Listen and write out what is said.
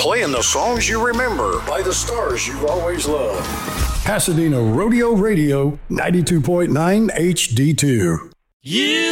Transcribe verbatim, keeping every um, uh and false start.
playing the songs you remember by the stars you've always loved. Pasadena Rodeo Radio, ninety-two point nine H D two. You